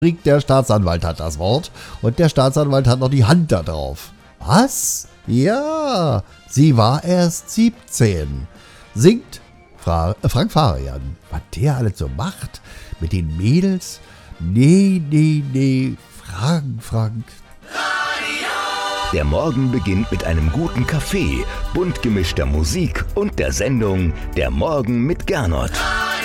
Der Staatsanwalt hat das Wort und der Staatsanwalt hat noch die Hand da drauf. Was? Ja, sie war erst 17. Singt Frank Farian. Was der alles so macht mit den Mädels? Nee. Frank. Der Morgen beginnt mit einem guten Kaffee, bunt gemischter Musik und der Sendung Der Morgen mit Gernot.